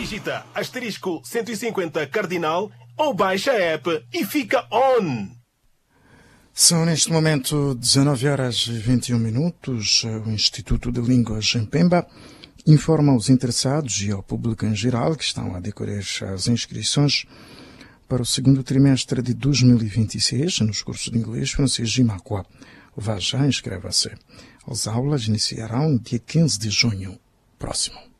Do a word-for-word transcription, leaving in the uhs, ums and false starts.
digita asterisco cento e cinquenta cardinal ou baixa a app e fica on! São neste momento dezanove horas e vinte e um minutos. O Instituto de Línguas em Pemba informa aos interessados e ao público em geral que estão a decorrer as inscrições para o segundo trimestre de dois mil e vinte e seis nos cursos de inglês, francês e máqua. Vá já, inscreva-se. As aulas iniciarão dia quinze de junho próximo.